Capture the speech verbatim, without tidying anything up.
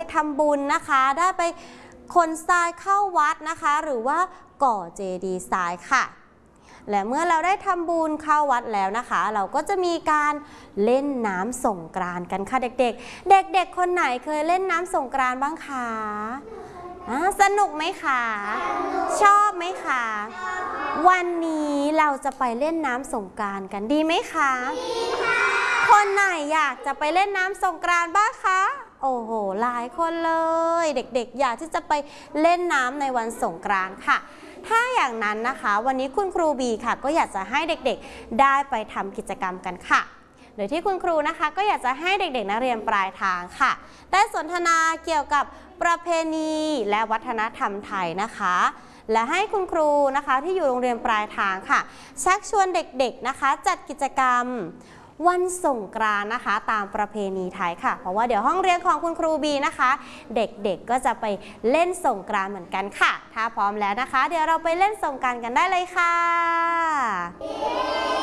ทำบุญนะคะได้ไปขนทรายเข้าวัดนะคะหรือว่าก่อเจดีย์ทรายค่ะและเมื่อเราได้ทำบุญเข้าวัดแล้วนะคะเราก็จะมีการเล่นน้ำสงกรานต์กันค่ะเด็กๆเด็กๆคนไหนเคยเล่นน้ำสงกรานต์บ้างคะสนุกไหมคะชอบไหมคะวันนี้เราจะไปเล่นน้ำสงกรานต์กันดีไหมคะดีค่ะคนไหนอยากจะไปเล่นน้ำสงกรานต์บ้างคะโอ้โหหลายคนเลยเด็กๆอยากที่จะไปเล่นน้ำในวันสงกรานต์ค่ะถ้าอย่างนั้นนะคะวันนี้คุณครูบีค่ะก็อยากจะให้เด็กๆได้ไปทำกิจกรรมกันค่ะโดยที่คุณครูนะคะก็อยากจะให้เด็กๆนักเรียนปลายทางค่ะได้สนทนาเกี่ยวกับประเพณีและวัฒนธรรมไทยนะคะและให้คุณครูนะคะที่อยู่โรงเรียนปลายทางค่ะชักชวนเด็กๆนะคะจัดกิจกรรมวันสงกรานต์นะคะตามประเพณีไทยค่ะเพราะว่าเดี๋ยวห้องเรียนของคุณครูบีนะคะเด็กๆก็จะไปเล่นสงกรานต์เหมือนกันค่ะถ้าพร้อมแล้วนะคะเดี๋ยวเราไปเล่นสงกรานต์กันได้เลยค่ะ